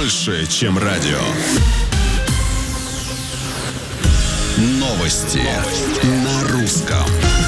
больше, чем радио. Новости на русском.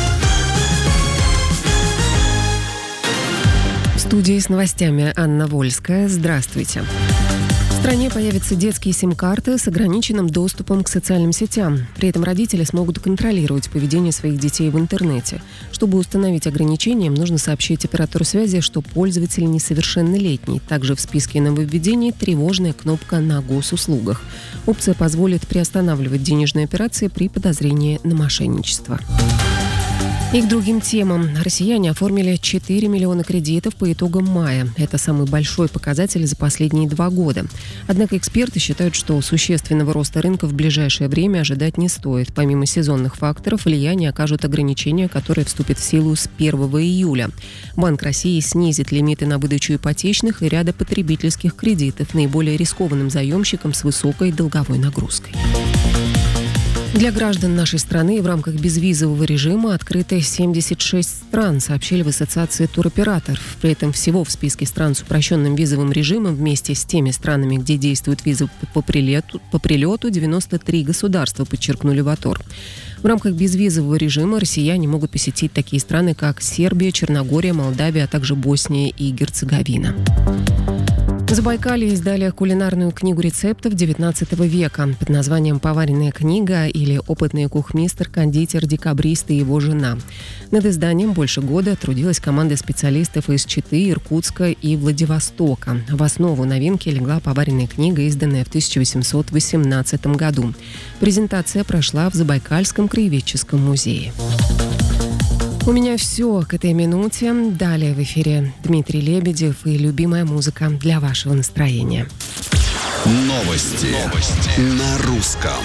В студии с новостями Анна Вольская. Здравствуйте. В стране появятся детские сим-карты с ограниченным доступом к социальным сетям. При этом родители смогут контролировать поведение своих детей в интернете. Чтобы установить ограничения, им нужно сообщить оператору связи, что пользователь несовершеннолетний. Также в списке нововведений тревожная кнопка на госуслугах. Опция позволит приостанавливать денежные операции при подозрении на мошенничество. И к другим темам. Россияне оформили 4 миллиона кредитов по итогам мая. Это самый большой показатель за последние 2 года. Однако эксперты считают, что существенного роста рынка в ближайшее время ожидать не стоит. Помимо сезонных факторов, влияние окажут ограничения, которые вступят в силу с 1 июля. Банк России снизит лимиты на выдачу ипотечных и ряда потребительских кредитов наиболее рискованным заемщикам с высокой долговой нагрузкой. Для граждан нашей страны в рамках безвизового режима открыты 76 стран, сообщили в Ассоциации туроператоров. При этом всего в списке стран с упрощенным визовым режимом вместе с теми странами, где действует виза по прилету 93 государства, подчеркнули в АТОР. В рамках безвизового режима россияне могут посетить такие страны, как Сербия, Черногория, Молдавия, а также Босния и Герцеговина. В Забайкалье издали кулинарную книгу рецептов XIX века под названием «Поваренная книга» или «Опытный кухмистер, кондитер, декабрист и его жена». Над изданием больше года трудилась команда специалистов из Читы, Иркутска и Владивостока. В основу новинки легла поваренная книга, изданная в 1818 году. Презентация прошла в Забайкальском краеведческом музее. У меня все к этой минуте. Далее в эфире Дмитрий Лебедев и любимая музыка для вашего настроения. Новости на русском.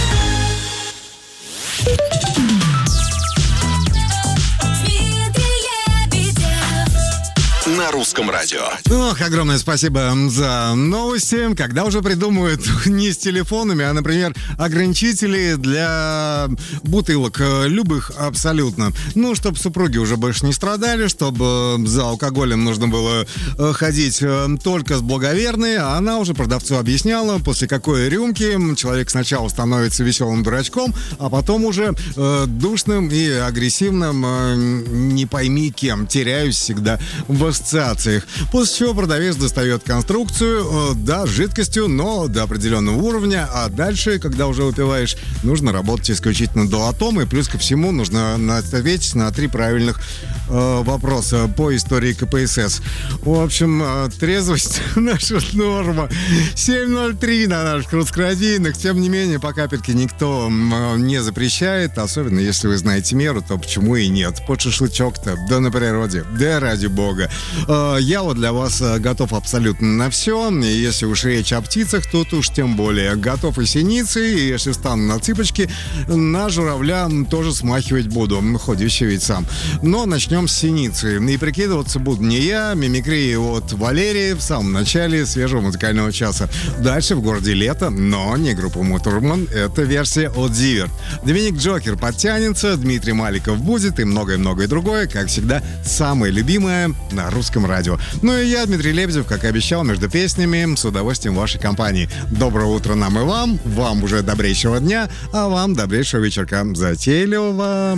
На русском радио. Ох, огромное спасибо за новости. Когда уже придумают не с телефонами, а, например, ограничители для бутылок, любых абсолютно. Ну, чтобы супруги уже больше не страдали, чтобы за алкоголем нужно было ходить только с благоверной, а она уже продавцу объясняла, после какой рюмки человек сначала становится веселым дурачком, а потом уже душным и агрессивным, не пойми кем, теряюсь всегда в ассоциациях. После чего продавец достает конструкцию, да, с жидкостью, но до определенного уровня, а дальше, когда уже выпиваешь, нужно работать исключительно долотом, и плюс ко всему нужно ответить на 3 правильных вопроса по истории КПСС. В общем, трезвость наша норма. 7:03 на наших русскородийных. Тем не менее, по капельке никто не запрещает, особенно если вы знаете меру, то почему и нет. Под шашлычок-то, да на природе, да ради бога. Я вот для вас готов абсолютно на все. И если уж речь о птицах, тут уж тем более готов и синицы, и если встану на цыпочки, на журавля тоже смахивать буду, ходящий ведь сам. Но начнем с синицы. И прикидываться буду не я, мимикрии от Валерии в самом начале свежего музыкального часа. Дальше в городе лето, но не группа Мутурман, это версия от Зиверт. Доминик Джокер подтянется, Дмитрий Маликов будет и многое-многое другое, как всегда, самое любимое на русском радио. Ну и я, Дмитрий Лебедев, как и обещал, между песнями, с удовольствием в вашей компании. Доброго утра нам и вам уже добрейшего дня, а вам добрейшего вечерка. Затейливого